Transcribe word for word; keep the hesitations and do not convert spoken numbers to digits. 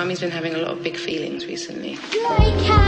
Mummy's been having a lot of big feelings recently. Like